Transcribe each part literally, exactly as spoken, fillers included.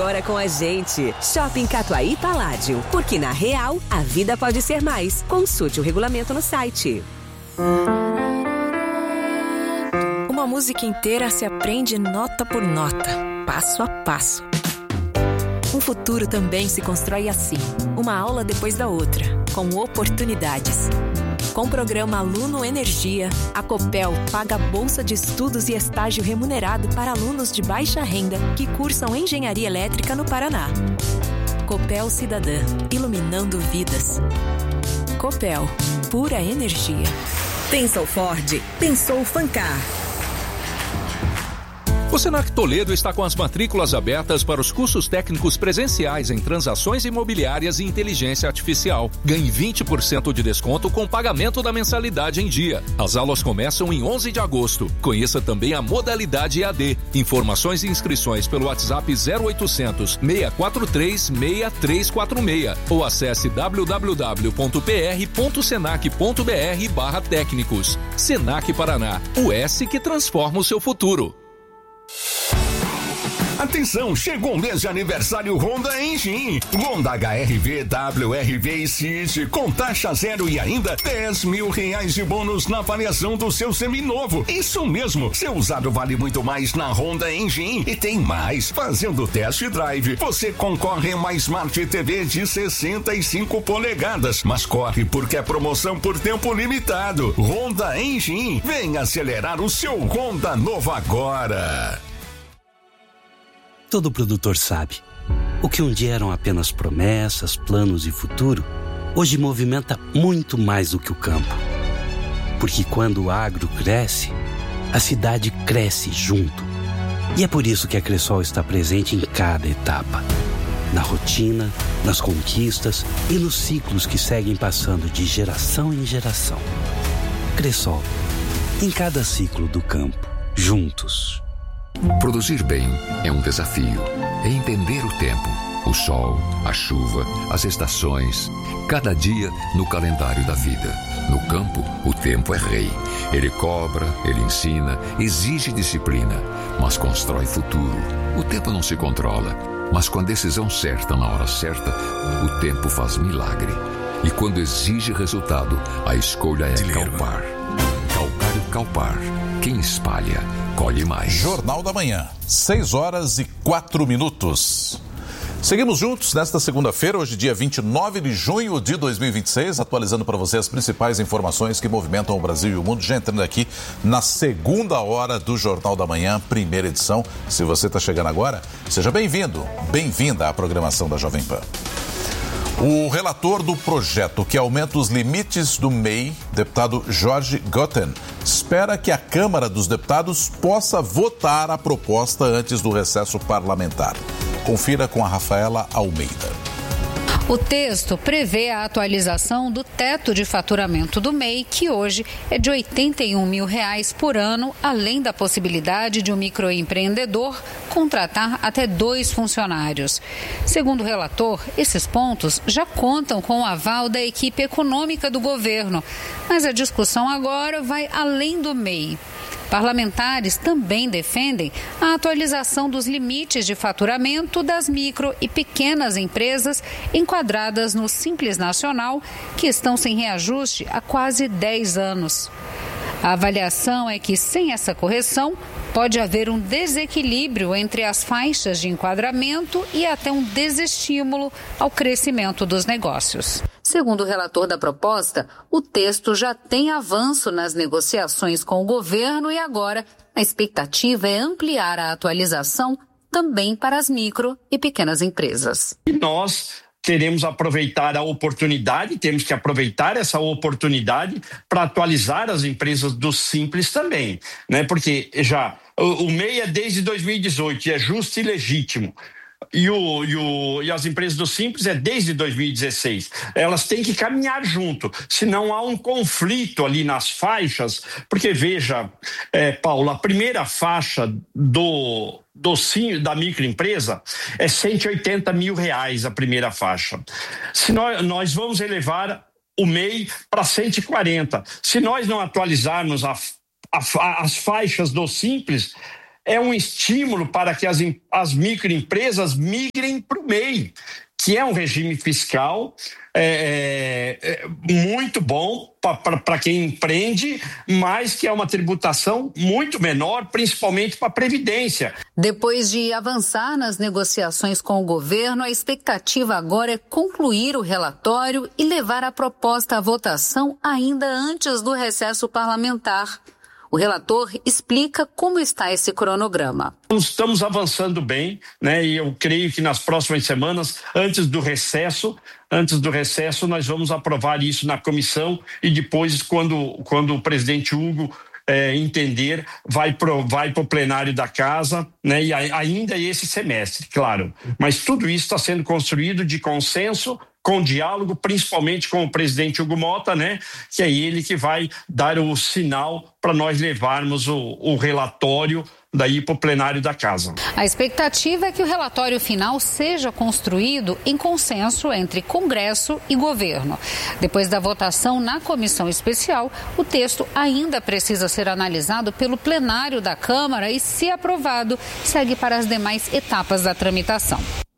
agora com a gente. Shopping Catuaí Paládio. Porque na Real, a vida pode ser mais. Consulte o regulamento no site. Uma música inteira se aprende nota por nota, passo a passo. Um futuro também se constrói assim, uma aula depois da outra, com oportunidades. Com o programa Aluno Energia, a Copel paga bolsa de estudos e estágio remunerado para alunos de baixa renda que cursam engenharia elétrica no Paraná. Copel Cidadã, iluminando vidas. Copel, pura energia. Pensou Ford? Pensou Fancar. O Senac Toledo está com as matrículas abertas para os cursos técnicos presenciais em transações imobiliárias e inteligência artificial. Ganhe vinte por cento de desconto com pagamento da mensalidade em dia. As aulas começam em onze de agosto. Conheça também a modalidade E A D. Informações e inscrições pelo WhatsApp zero oitocentos, seis quatro três, seis três quatro seis ou acesse w w w ponto p r ponto senac ponto b r barra técnicos. Senac Paraná, o S que transforma o seu futuro. Atenção, chegou o mês de aniversário Honda Engine. Honda H R V, W R V e City com taxa zero e ainda dez mil reais de bônus na avaliação do seu seminovo. Isso mesmo, seu usado vale muito mais na Honda Engine. E tem mais, fazendo test drive, você concorre a uma Smart T V de sessenta e cinco polegadas. Mas corre porque é promoção por tempo limitado. Honda Engine, vem acelerar o seu Honda novo agora. Todo produtor sabe, o que um dia eram apenas promessas, planos e futuro, hoje movimenta muito mais do que o campo. Porque quando o agro cresce, a cidade cresce junto. E é por isso que a Cressol está presente em cada etapa. Na rotina, nas conquistas e nos ciclos que seguem passando de geração em geração. Cressol, em cada ciclo do campo, juntos. Produzir bem é um desafio. É entender o tempo, o sol, a chuva, as estações, cada dia no calendário da vida. No campo, o tempo é rei. Ele cobra, ele ensina, exige disciplina, mas constrói futuro. O tempo não se controla, mas com a decisão certa na hora certa, o tempo faz milagre. E quando exige resultado, a escolha é Calpar. Calcário Calpar. Quem espalha, colhe mais. Jornal da Manhã, seis horas e quatro minutos. Seguimos juntos nesta segunda-feira, hoje dia vinte e nove de junho de dois mil e vinte e seis, atualizando para você as principais informações que movimentam o Brasil e o mundo. Já entrando aqui na segunda hora do Jornal da Manhã, primeira edição. Se você está chegando agora, seja bem-vindo, bem-vinda à programação da Jovem Pan. O relator do projeto que aumenta os limites do M E I, deputado Jorge Gotten, espera que a Câmara dos Deputados possa votar a proposta antes do recesso parlamentar. Confira com a Rafaela Almeida. O texto prevê a atualização do teto de faturamento do M E I, que hoje é de oitenta e um mil reais por ano, além da possibilidade de um microempreendedor contratar até dois funcionários. Segundo o relator, esses pontos já contam com o aval da equipe econômica do governo, mas a discussão agora vai além do M E I. Parlamentares também defendem a atualização dos limites de faturamento das micro e pequenas empresas enquadradas no Simples Nacional, que estão sem reajuste há quase dez anos. A avaliação é que, sem essa correção, pode haver um desequilíbrio entre as faixas de enquadramento e até um desestímulo ao crescimento dos negócios. Segundo o relator da proposta, o texto já tem avanço nas negociações com o governo e agora a expectativa é ampliar a atualização também para as micro e pequenas empresas. E nós teremos aproveitar a oportunidade, temos que aproveitar essa oportunidade para atualizar as empresas do Simples também, né? Porque já o, o M E I é desde dois mil e dezoito e é justo e legítimo. E, o, e, o, e as empresas do Simples é desde dois mil e dezesseis. Elas têm que caminhar junto, senão há um conflito ali nas faixas, porque veja, é, Paulo, a primeira faixa do, do, da microempresa é cento e oitenta mil reais a primeira faixa. Se nós, nós vamos elevar o M E I para cento e quarenta. Se nós não atualizarmos a, a, as faixas do Simples, é um estímulo para que as, as microempresas migrem para o M E I, que é um regime fiscal é, é, muito bom para quem empreende, mas que é uma tributação muito menor, principalmente para a Previdência. Depois de avançar nas negociações com o governo, a expectativa agora é concluir o relatório e levar a proposta à votação ainda antes do recesso parlamentar. O relator explica como está esse cronograma. Estamos avançando bem, né? E eu creio que nas próximas semanas, antes do recesso, antes do recesso, nós vamos aprovar isso na comissão e depois, quando, quando o presidente Hugo é, entender, vai pro, vai para o plenário da casa, né? E a, ainda esse semestre, claro. Mas tudo isso está sendo construído de consenso, com diálogo, principalmente com o presidente Hugo Motta, né? Que é ele que vai dar o sinal para nós levarmos o, o relatório daí para o plenário da casa. A expectativa é que o relatório final seja construído em consenso entre Congresso e governo. Depois da votação na comissão especial, o texto ainda precisa ser analisado pelo plenário da Câmara e, se aprovado, segue para as demais etapas da tramitação.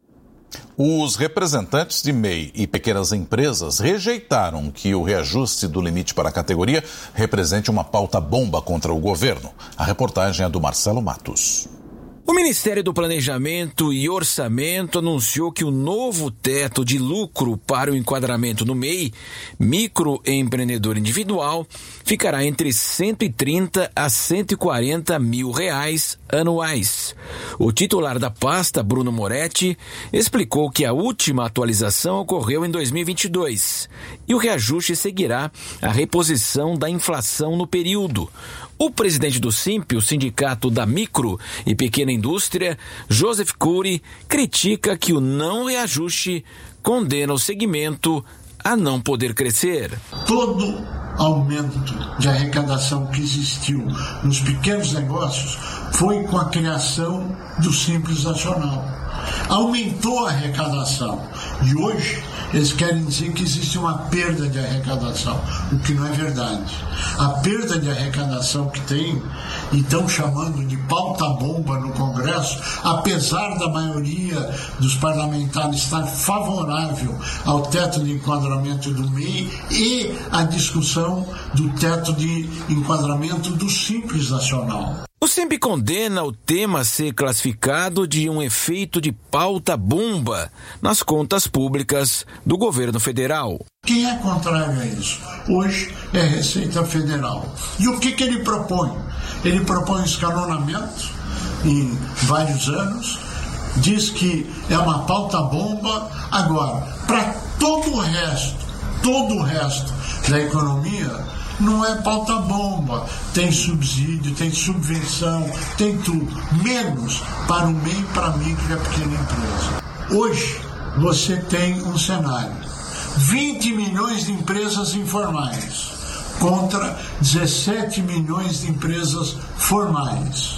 Os representantes de M E I e pequenas empresas rejeitaram que o reajuste do limite para a categoria represente uma pauta-bomba contra o governo. A reportagem é do Marcelo Matos. O Ministério do Planejamento e Orçamento anunciou que o novo teto de lucro para o enquadramento no M E I, microempreendedor individual, ficará entre cento e trinta a cento e quarenta mil reais anuais. O titular da pasta, Bruno Moretti, explicou que a última atualização ocorreu em dois mil e vinte e dois e o reajuste seguirá a reposição da inflação no período. O presidente do SIMP, o Sindicato da Micro e Pequena Indústria, Joseph Cury, critica que o não reajuste condena o segmento a não poder crescer. Todo aumento de arrecadação que existiu nos pequenos negócios foi com a criação do Simples Nacional. Aumentou a arrecadação e hoje eles querem dizer que existe uma perda de arrecadação, o que não é verdade. A perda de arrecadação que tem, e estão chamando de pauta-bomba no Congresso, apesar da maioria dos parlamentares estar favorável ao teto de enquadramento do M E I e à discussão do teto de enquadramento do Simples Nacional. O SIMP condena o tema ser classificado de um efeito de pauta-bomba nas contas públicas do governo federal. Quem é contrário a isso? Hoje é a Receita Federal. E o que, que ele propõe? Ele propõe um escalonamento em vários anos, diz que é uma pauta-bomba. Agora, para todo o resto, todo o resto da economia, não é pauta-bomba, tem subsídio, tem subvenção, tem tudo, menos para o M E I e para a micro e a pequena empresa. Hoje, você tem um cenário, vinte milhões de empresas informais contra dezessete milhões de empresas formais.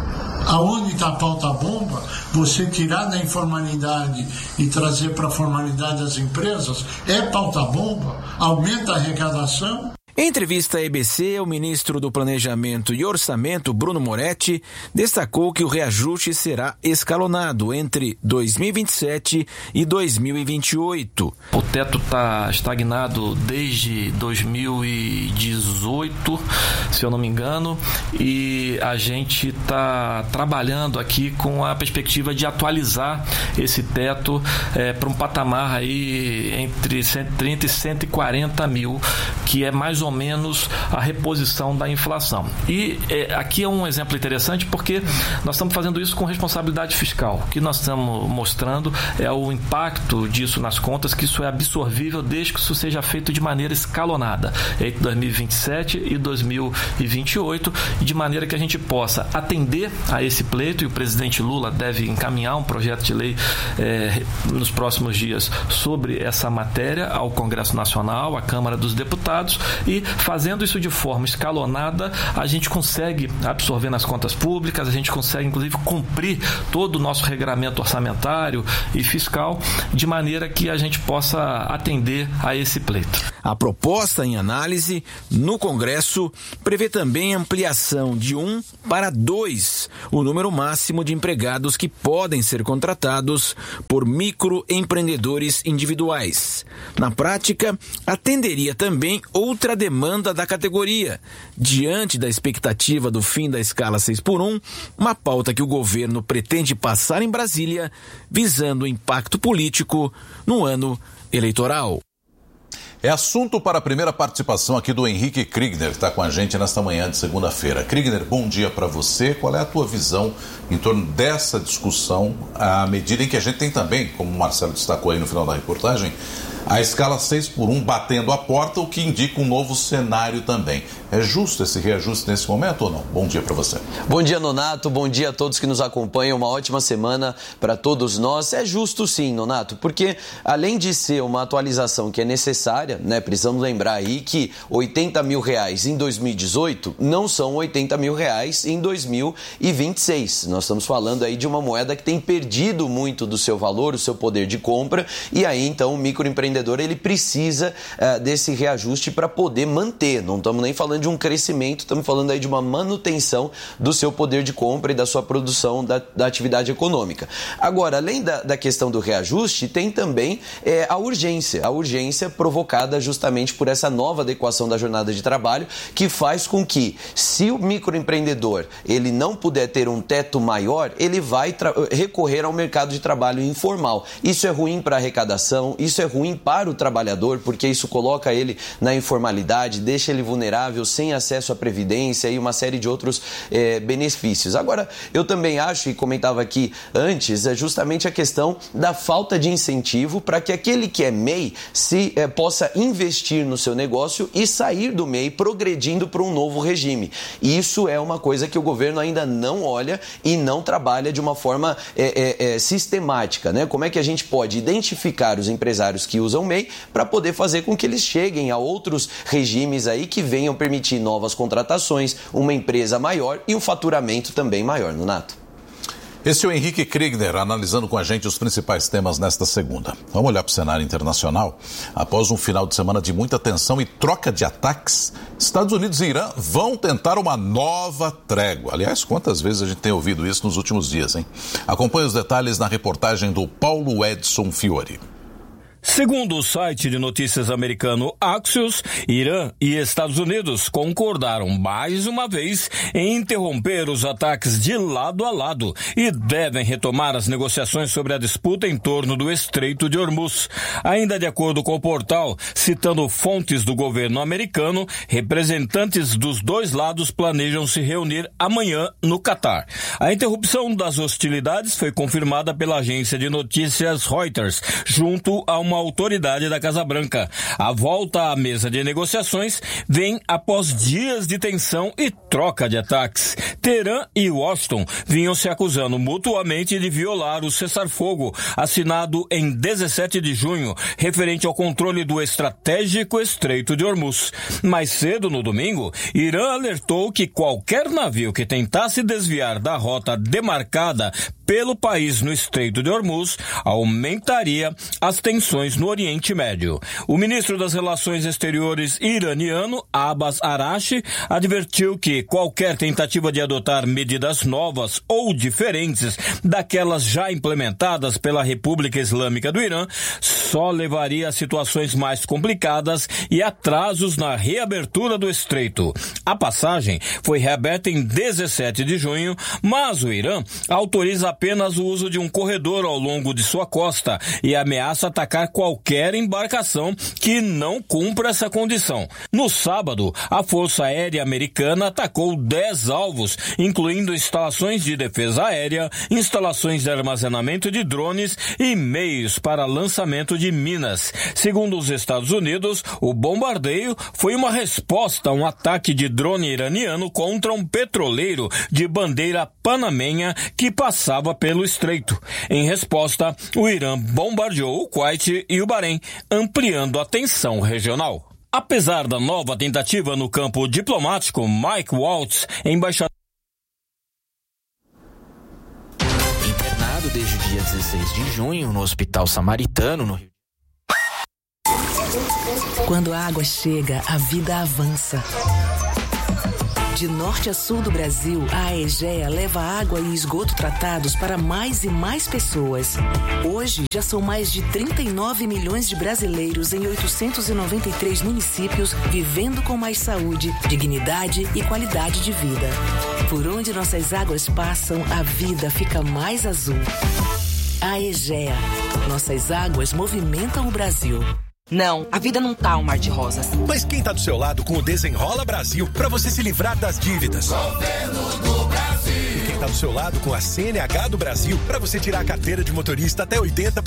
Aonde está a pauta-bomba? Você tirar da informalidade e trazer para a formalidade as empresas, é pauta-bomba? Aumenta a arrecadação? Em entrevista à E B C, o ministro do Planejamento e Orçamento, Bruno Moretti, destacou que o reajuste será escalonado entre dois mil e vinte e sete e dois mil e vinte e oito. O teto está estagnado desde dois mil e dezoito, se eu não me engano, e a gente está trabalhando aqui com a perspectiva de atualizar esse teto é, para um patamar aí entre cento e trinta e cento e quarenta mil, que é mais ou menos a reposição da inflação. E é, aqui é um exemplo interessante porque nós estamos fazendo isso com responsabilidade fiscal. O que nós estamos mostrando é o impacto disso nas contas, que isso é absorvível desde que isso seja feito de maneira escalonada, entre dois mil e vinte e sete e dois mil e vinte e oito, de maneira que a gente possa atender a esse pleito, e o presidente Lula deve encaminhar um projeto de lei é, nos próximos dias sobre essa matéria ao Congresso Nacional, à Câmara dos Deputados, resultados e fazendo isso de forma escalonada, a gente consegue absorver nas contas públicas, a gente consegue inclusive cumprir todo o nosso regramento orçamentário e fiscal de maneira que a gente possa atender a esse pleito. A proposta em análise no Congresso prevê também ampliação de um para dois o número máximo de empregados que podem ser contratados por microempreendedores individuais. Na prática, atenderia também outra demanda da categoria. Diante da expectativa do fim da escala seis por um, uma pauta que o governo pretende passar em Brasília, visando o impacto político no ano eleitoral. É assunto para a primeira participação aqui do Henrique Kriegner, que está com a gente nesta manhã de segunda-feira. Kriegner, bom dia para você. Qual é a tua visão em torno dessa discussão, à medida em que a gente tem também, como o Marcelo destacou aí no final da reportagem, a escala seis por um batendo a porta, o que indica um novo cenário também. É justo esse reajuste nesse momento ou não? Bom dia para você. Bom dia, Nonato. Bom dia a todos que nos acompanham. Uma ótima semana para todos nós. É justo sim, Nonato, porque além de ser uma atualização que é necessária, né, precisamos lembrar aí que oitenta mil reais em dois mil e dezoito não são oitenta mil reais em dois mil e vinte e seis. Nós estamos falando aí de uma moeda que tem perdido muito do seu valor, o seu poder de compra, e aí então o microempreendedor ele precisa uh, desse reajuste para poder manter. Não estamos nem falando de um crescimento, estamos falando aí de uma manutenção do seu poder de compra e da sua produção da, da atividade econômica. Agora, além da, da questão do reajuste, tem também é, a urgência, a urgência provocada justamente por essa nova adequação da jornada de trabalho, que faz com que, se o microempreendedor ele não puder ter um teto maior, ele vai recorrer ao mercado de trabalho informal. Isso é ruim para a arrecadação, isso é ruim para o trabalhador, porque isso coloca ele na informalidade, deixa ele vulnerável, sem acesso à previdência e uma série de outros eh, benefícios. Agora, eu também acho, e comentava aqui antes, é justamente a questão da falta de incentivo para que aquele que é M E I se, eh, possa investir no seu negócio e sair do M E I progredindo para um novo regime. Isso é uma coisa que o governo ainda não olha e não trabalha de uma forma eh, eh, sistemática, né? Como é que a gente pode identificar os empresários que usam M E I para poder fazer com que eles cheguem a outros regimes aí que venham permitir novas contratações, uma empresa maior e um faturamento também maior, Nonato. Esse é o Henrique Kriegner, analisando com a gente os principais temas nesta segunda. Vamos olhar para o cenário internacional. Após um final de semana de muita tensão e troca de ataques, Estados Unidos e Irã vão tentar uma nova trégua. Aliás, quantas vezes a gente tem ouvido isso nos últimos dias, hein? Acompanhe os detalhes na reportagem do Paulo Edson Fiore. Segundo o site de notícias americano Axios, Irã e Estados Unidos concordaram mais uma vez em interromper os ataques de lado a lado e devem retomar as negociações sobre a disputa em torno do Estreito de Hormuz. Ainda de acordo com o portal, citando fontes do governo americano, representantes dos dois lados planejam se reunir amanhã no Catar. A interrupção das hostilidades foi confirmada pela agência de notícias Reuters, junto a uma autoridade da Casa Branca. A volta à mesa de negociações vem após dias de tensão e troca de ataques. Teherã e Washington vinham se acusando mutuamente de violar o cessar-fogo assinado em dezessete de junho, referente ao controle do estratégico Estreito de Hormuz. Mais cedo, no domingo, Irã alertou que qualquer navio que tentasse desviar da rota demarcada pelo país no Estreito de Hormuz aumentaria as tensões no Oriente Médio. O ministro das Relações Exteriores iraniano, Abbas Araghchi, advertiu que qualquer tentativa de adotar medidas novas ou diferentes daquelas já implementadas pela República Islâmica do Irã só levaria a situações mais complicadas e atrasos na reabertura do estreito. A passagem foi reaberta em dezessete de junho, mas o Irã autoriza apenas o uso de um corredor ao longo de sua costa e ameaça atacar qualquer embarcação que não cumpra essa condição. No sábado, a Força Aérea Americana atacou dez alvos, incluindo instalações de defesa aérea, instalações de armazenamento de drones e meios para lançamento de minas. Segundo os Estados Unidos, o bombardeio foi uma resposta a um ataque de drone iraniano contra um petroleiro de bandeira panamenha que passava pelo estreito. Em resposta, o Irã bombardeou o Kuwait e o Bahrein, ampliando a tensão regional. Apesar da nova tentativa no campo diplomático, Mike Waltz, embaixador internado desde o dia dezesseis de junho no Hospital Samaritano, no Rio. Quando a água chega, a vida avança. De norte a sul do Brasil, a Aegea leva água e esgoto tratados para mais e mais pessoas. Hoje, já são mais de trinta e nove milhões de brasileiros em oitocentos e noventa e três municípios vivendo com mais saúde, dignidade e qualidade de vida. Por onde nossas águas passam, a vida fica mais azul. Aegea. Nossas águas movimentam o Brasil. Não, a vida não tá um mar de rosas. Mas quem tá do seu lado com o Desenrola Brasil pra você se livrar das dívidas? Governo do Brasil. E quem tá do seu lado com a C N H do Brasil pra você tirar a carteira de motorista até oitenta por cento